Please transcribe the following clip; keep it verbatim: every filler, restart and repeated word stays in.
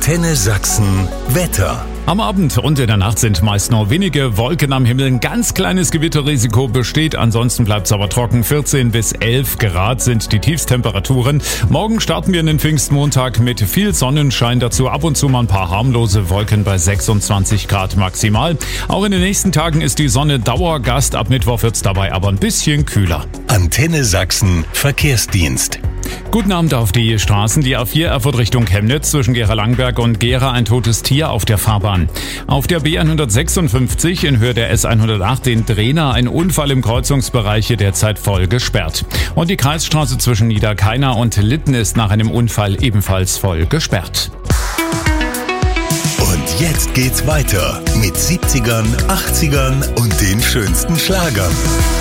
Antenne Sachsen Wetter. Am Abend und in der Nacht sind meist nur wenige Wolken am Himmel. Ein ganz kleines Gewitterrisiko besteht, ansonsten bleibt es aber trocken. vierzehn bis elf Grad sind die Tiefstemperaturen. Morgen starten wir in den Pfingstmontag mit viel Sonnenschein, dazu ab und zu mal ein paar harmlose Wolken bei sechsundzwanzig Grad maximal. Auch in den nächsten Tagen ist die Sonne Dauergast, ab Mittwoch wird's dabei aber ein bisschen kühler. Antenne Sachsen Verkehrsdienst. Guten Abend auf die Straßen. Die A vier Erfurt Richtung Chemnitz, zwischen Gera-Langberg und Gera ein totes Tier auf der Fahrbahn. Auf der B hundertsechsundfünfzig in Höhe der S hundertacht den Drehner ein Unfall im Kreuzungsbereich, derzeit voll gesperrt. Und die Kreisstraße zwischen Niederkeiner und Litten ist nach einem Unfall ebenfalls voll gesperrt. Und jetzt geht's weiter mit siebzigern, achtzigern und den schönsten Schlagern.